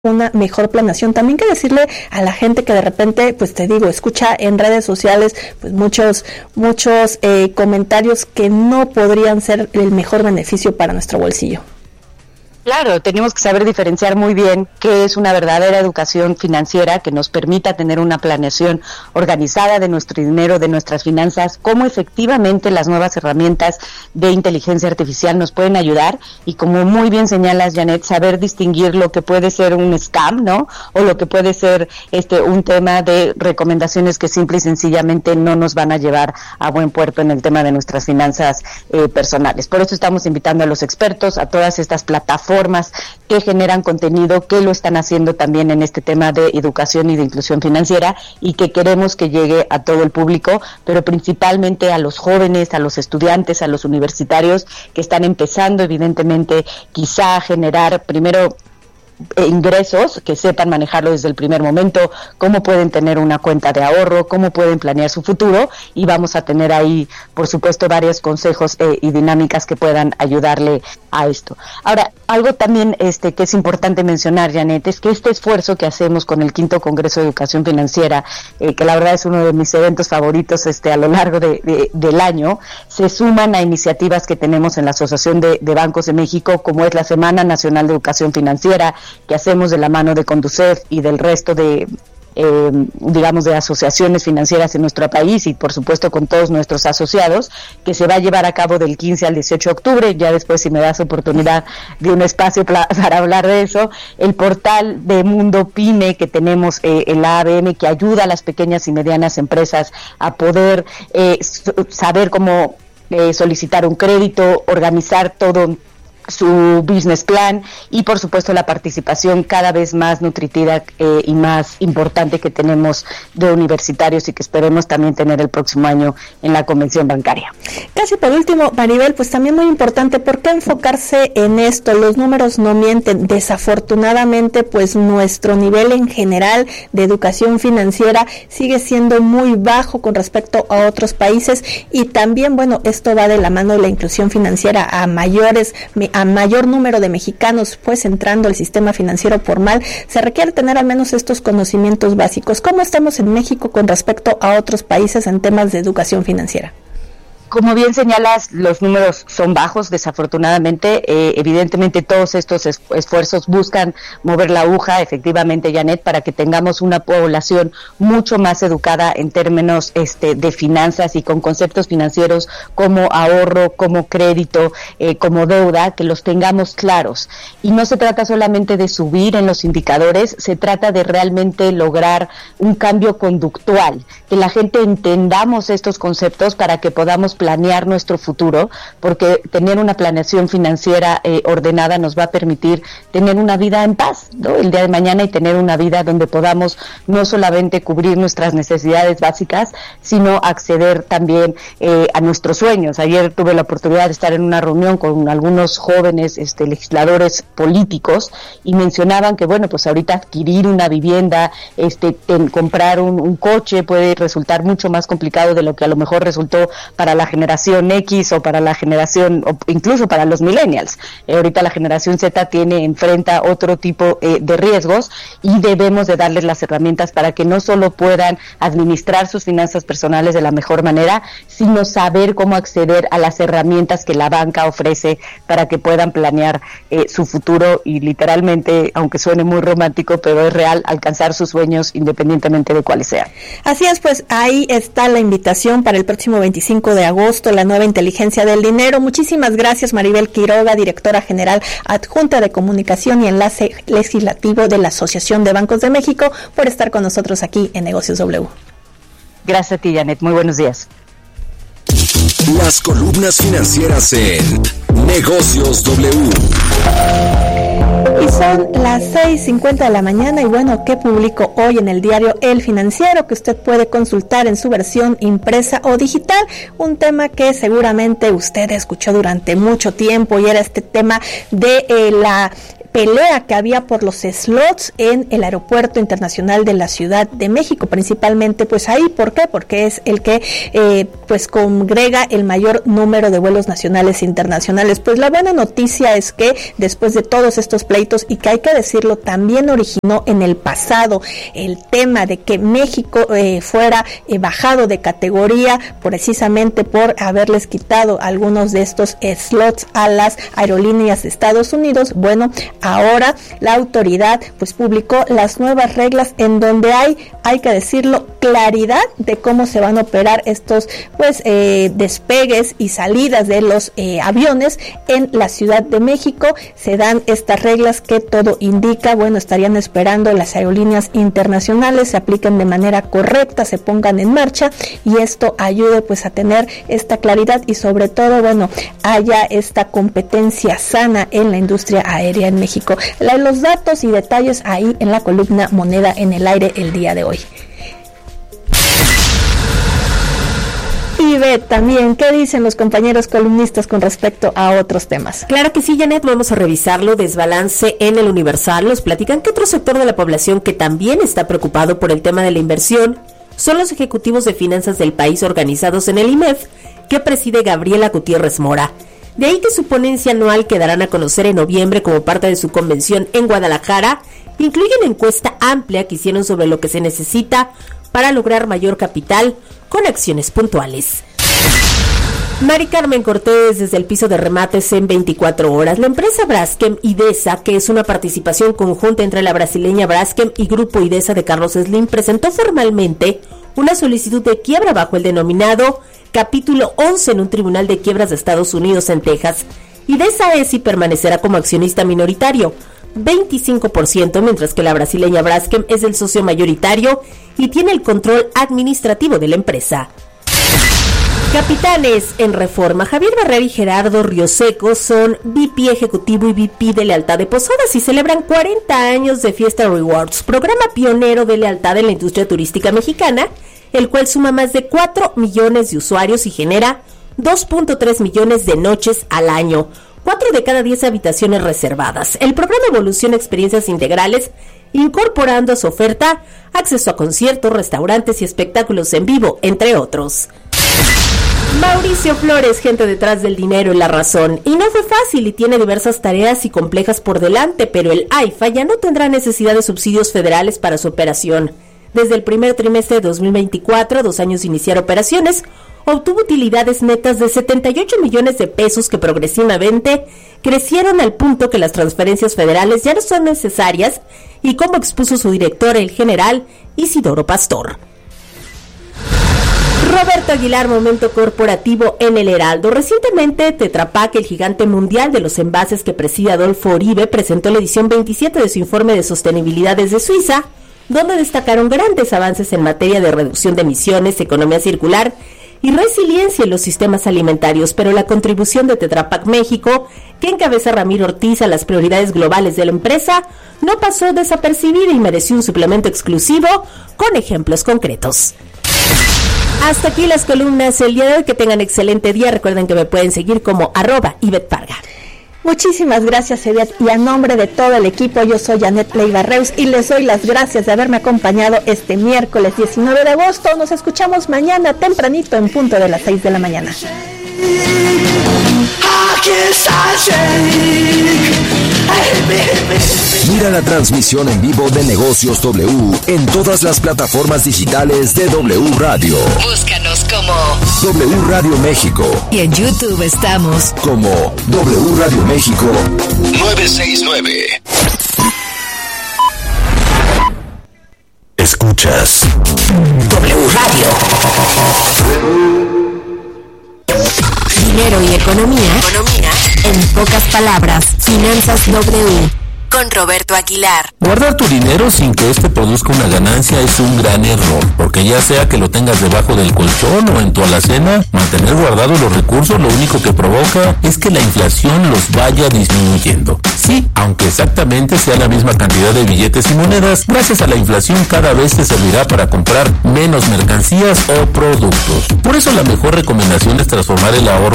una mejor planeación. También que decirle a la gente que de repente, pues te digo, escucha en redes sociales pues muchos comentarios que no podrían ser el mejor beneficio para nuestro bolsillo. Claro, tenemos que saber diferenciar muy bien qué es una verdadera educación financiera que nos permita tener una planeación organizada de nuestro dinero, de nuestras finanzas, cómo efectivamente las nuevas herramientas de inteligencia artificial nos pueden ayudar y, como muy bien señalas, Janet, saber distinguir lo que puede ser un scam, ¿no? O lo que puede ser un tema de recomendaciones que simple y sencillamente no nos van a llevar a buen puerto en el tema de nuestras finanzas personales. Por eso estamos invitando a los expertos, a todas estas plataformas que generan contenido, que lo están haciendo también en este tema de educación y de inclusión financiera, y que queremos que llegue a todo el público, pero principalmente a los jóvenes, a los estudiantes, a los universitarios que están empezando evidentemente quizá a generar primero ingresos, que sepan manejarlo desde el primer momento, cómo pueden tener una cuenta de ahorro, cómo pueden planear su futuro, y vamos a tener ahí, por supuesto, varios consejos y dinámicas que puedan ayudarle a esto. Ahora, algo también que es importante mencionar, Janet, es que este esfuerzo que hacemos con el 5º Congreso de Educación Financiera, que la verdad es uno de mis eventos favoritos a lo largo del año, se suman a iniciativas que tenemos en la Asociación de Bancos de México, como es la Semana Nacional de Educación Financiera, que hacemos de la mano de Conducef y del resto de asociaciones financieras en nuestro país, y por supuesto con todos nuestros asociados, que se va a llevar a cabo del 15 al 18 de octubre, ya después, si me das oportunidad de un espacio para hablar de eso, el portal de Mundo Pyme que tenemos en la ABM, que ayuda a las pequeñas y medianas empresas a poder saber cómo solicitar un crédito, organizar todo su business plan, y por supuesto la participación cada vez más nutritiva y más importante que tenemos de universitarios, y que esperemos también tener el próximo año en la convención bancaria. Casi por último, Maribel, pues también muy importante, ¿por qué enfocarse en esto? Los números no mienten. Desafortunadamente, pues nuestro nivel en general de educación financiera sigue siendo muy bajo con respecto a otros países, y también, bueno, esto va de la mano de la inclusión financiera a mayor número de mexicanos pues entrando al sistema financiero formal. Se requiere tener al menos estos conocimientos básicos. ¿Cómo estamos en México con respecto a otros países en temas de educación financiera? Como bien señalas, los números son bajos, desafortunadamente. Evidentemente todos estos esfuerzos buscan mover la aguja, efectivamente, Janet, para que tengamos una población mucho más educada en términos de finanzas y con conceptos financieros como ahorro, como crédito, como deuda, que los tengamos claros. Y no se trata solamente de subir en los indicadores, se trata de realmente lograr un cambio conductual, que la gente entendamos estos conceptos para que podamos planear nuestro futuro, porque tener una planeación financiera ordenada nos va a permitir tener una vida en paz, ¿no?, el día de mañana, y tener una vida donde podamos no solamente cubrir nuestras necesidades básicas, sino acceder también a nuestros sueños. Ayer tuve la oportunidad de estar en una reunión con algunos jóvenes legisladores políticos, y mencionaban que, bueno, pues ahorita adquirir una vivienda, comprar un coche puede resultar mucho más complicado de lo que a lo mejor resultó para la generación X o para la generación, o incluso para los millennials. Ahorita la generación Z enfrenta otro tipo de riesgos, y debemos de darles las herramientas para que no solo puedan administrar sus finanzas personales de la mejor manera, sino saber cómo acceder a las herramientas que la banca ofrece para que puedan planear su futuro y, literalmente, aunque suene muy romántico, pero es real, alcanzar sus sueños independientemente de cuáles sean. Así es, pues ahí está la invitación para el próximo 25 de agosto, la nueva inteligencia del dinero. Muchísimas gracias, Maribel Quiroga, directora general adjunta de comunicación y enlace legislativo de la Asociación de Bancos de México, por estar con nosotros aquí en Negocios W. Gracias a ti, Janet. Muy buenos días. Las columnas financieras en Negocios W. Y son las 6:50 de la mañana, y bueno, ¿qué publico hoy en el diario El Financiero?, que usted puede consultar en su versión impresa o digital? Un tema que seguramente usted escuchó durante mucho tiempo, y era este tema de la pelea que había por los slots en el Aeropuerto Internacional de la Ciudad de México, principalmente pues ahí. ¿Por qué? Porque es el que pues congrega el mayor número de vuelos nacionales e internacionales. Pues la buena noticia es que después de todos estos pleitos, y que hay que decirlo, también originó en el pasado el tema de que México fuera bajado de categoría precisamente por haberles quitado algunos de estos slots a las aerolíneas de Estados Unidos. Bueno, ahora la autoridad pues publicó las nuevas reglas en donde hay que decirlo, claridad de cómo se van a operar estos pues despegues y salidas de los aviones en la Ciudad de México. Se dan estas reglas que todo indica, bueno, estarían esperando las aerolíneas internacionales se apliquen de manera correcta, se pongan en marcha y esto ayude pues a tener esta claridad y sobre todo, bueno, haya esta competencia sana en la industria aérea en México. Los datos y detalles ahí en la columna Moneda en el Aire el día de hoy. Y ve también, ¿qué dicen los compañeros columnistas con respecto a otros temas? Claro que sí, Janet, vamos a revisarlo. Desbalance en el Universal. Nos platican que otro sector de la población que también está preocupado por el tema de la inversión son los ejecutivos de finanzas del país organizados en el IMEF, que preside Gabriela Gutiérrez Mora. De ahí que su ponencia anual, que darán a conocer en noviembre como parte de su convención en Guadalajara, incluye una encuesta amplia que hicieron sobre lo que se necesita para lograr mayor capital con acciones puntuales. Mari Carmen Cortés, desde el piso de remates en 24 horas. La empresa Braskem Idesa, que es una participación conjunta entre la brasileña Braskem y Grupo Idesa de Carlos Slim, presentó formalmente una solicitud de quiebra bajo el denominado Capítulo 11 en un tribunal de quiebras de Estados Unidos en Texas. Idesa es y permanecerá como accionista minoritario, 25%, mientras que la brasileña Braskem es el socio mayoritario y tiene el control administrativo de la empresa. Capitanes en Reforma. Javier Barrera y Gerardo Rioseco son VP ejecutivo y VP de lealtad de Posadas y celebran 40 años de Fiesta Rewards, programa pionero de lealtad en la industria turística mexicana, el cual suma más de 4 millones de usuarios y genera 2.3 millones de noches al año, 4 de cada 10 habitaciones reservadas. El programa evoluciona experiencias integrales, incorporando a su oferta acceso a conciertos, restaurantes y espectáculos en vivo, entre otros. Mauricio Flores, gente detrás del dinero y la razón. Y no fue fácil y tiene diversas tareas y complejas por delante, pero el AIFA ya no tendrá necesidad de subsidios federales para su operación. Desde el primer trimestre de 2024, 2 años de iniciar operaciones, obtuvo utilidades netas de 78 millones de pesos que progresivamente crecieron al punto que las transferencias federales ya no son necesarias y como expuso su director, el general Isidoro Pastor. Roberto Aguilar, momento corporativo en el Heraldo. Recientemente, Tetra Pak, el gigante mundial de los envases que preside Adolfo Uribe, presentó la edición 27 de su informe de sostenibilidad desde Suiza, donde destacaron grandes avances en materia de reducción de emisiones, economía circular y resiliencia en los sistemas alimentarios, pero la contribución de Tetra Pak México, que encabeza Ramiro Ortiz a las prioridades globales de la empresa, no pasó desapercibida y mereció un suplemento exclusivo con ejemplos concretos. Hasta aquí las columnas el día de hoy. Que tengan excelente día. Recuerden que me pueden seguir como @IvetParga. Muchísimas gracias, Eviat, y a nombre de todo el equipo, yo soy Janet Leiva Reus y les doy las gracias de haberme acompañado este miércoles 19 de agosto. Nos escuchamos mañana tempranito en punto de las 6 de la mañana. Mira la transmisión en vivo de Negocios W en todas las plataformas digitales de W Radio. Búscanos como W Radio México. Y en YouTube estamos como W Radio México 969. Escuchas W Radio. Dinero y economía en pocas palabras. Finanzas W con Roberto Aguilar. Guardar tu dinero sin que este produzca una ganancia es un gran error, porque ya sea que lo tengas debajo del colchón o en tu alacena, mantener guardados los recursos lo único que provoca es que la inflación los vaya disminuyendo. Sí, aunque exactamente sea la misma cantidad de billetes y monedas, gracias a la inflación cada vez te servirá para comprar menos mercancías o productos. Por eso la mejor recomendación es transformar el ahorro